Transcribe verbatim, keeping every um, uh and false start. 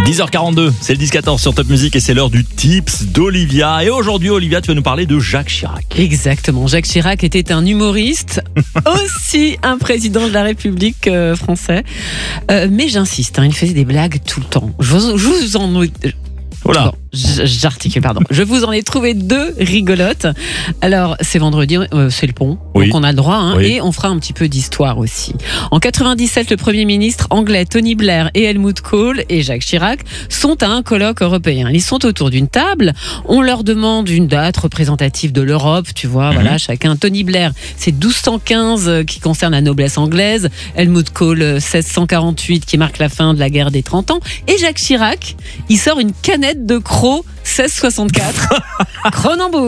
dix heures quarante-deux, c'est le dix quatorze sur Top Music et c'est l'heure du Tips d'Olivia. Et aujourd'hui, Olivia, tu vas nous parler de Jacques Chirac. Exactement. Jacques Chirac était un humoriste, aussi un président de la République euh, français. Euh, mais j'insiste, hein, il faisait des blagues tout le temps. Je vous, je vous en... Voilà. Bon, j'articule, pardon. Je vous en ai trouvé deux rigolotes. Alors, c'est vendredi, euh, c'est le pont, oui. donc on a le droit, hein, oui. et on fera un petit peu d'histoire aussi. En quatre-vingt-dix-sept, le Premier ministre anglais Tony Blair et Helmut Kohl et Jacques Chirac sont à un colloque européen. Ils sont autour d'une table, on leur demande une date représentative de l'Europe, tu vois, mm-hmm. voilà, chacun. Tony Blair, c'est douze cent quinze euh, qui concerne la noblesse anglaise, Helmut Kohl, euh, seize cent quarante-huit qui marque la fin de la guerre des trente ans, et Jacques Chirac, il sort une canette de Croc seize soixante-quatre. Cronenbourg.